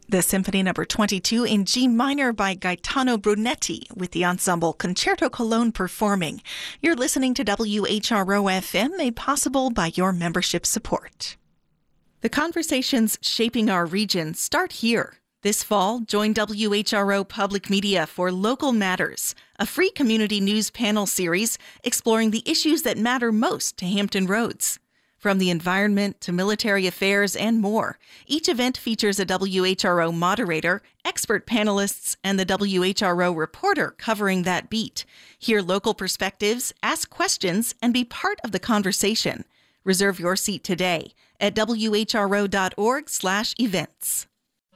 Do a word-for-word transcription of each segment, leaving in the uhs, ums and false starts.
The Symphony Number twenty-two in G minor by Gaetano Brunetti with the ensemble Concerto Cologne performing. You're listening to W H R O F M, made possible by your membership support. The conversations shaping our region start here. This fall, join W H R O Public Media for Local Matters, a free community news panel series exploring the issues that matter most to Hampton Roads. From the environment to military affairs and more, each event features a W H R O moderator, expert panelists, and the W H R O reporter covering that beat. Hear local perspectives, ask questions, and be part of the conversation. Reserve your seat today at W H R O dot org slash events.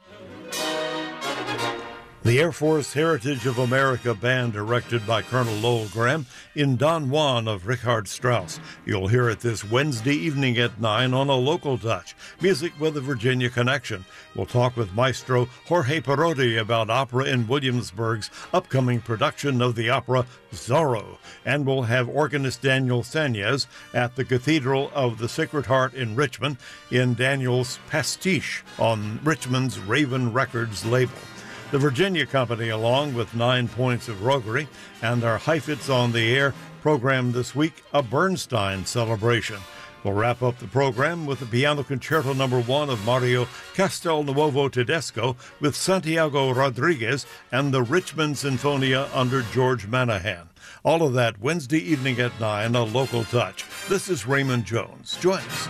The Air Force Heritage of America Band, directed by Colonel Lowell Graham, in Don Juan of Richard Strauss. You'll hear it this Wednesday evening at nine on A Local Touch, music with a Virginia connection. We'll talk with Maestro Jorge Perotti about opera in Williamsburg's upcoming production of the opera Zorro. And we'll have organist Daniel Sanez at the Cathedral of the Sacred Heart in Richmond in Daniel's Pastiche on Richmond's Raven Records label. The Virginia Company, along with Nine Points of Roguery, and our Heifetz on the Air program this week, a Bernstein celebration. We'll wrap up the program with the Piano Concerto Number One of Mario Castelnuovo Tedesco with Santiago Rodriguez and the Richmond Sinfonia under George Manahan. All of that Wednesday evening at nine, A Local Touch. This is Raymond Jones. Join us.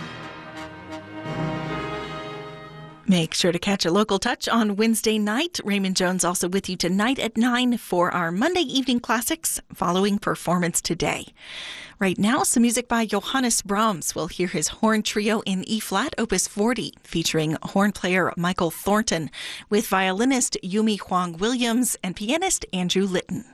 Make sure to catch A Local Touch on Wednesday night. Raymond Jones also with you tonight at nine for our Monday evening classics following Performance Today. Right now, some music by Johannes Brahms. We'll hear his horn trio in E-flat, Opus forty, featuring horn player Michael Thornton with violinist Yumi Huang Williams and pianist Andrew Litton.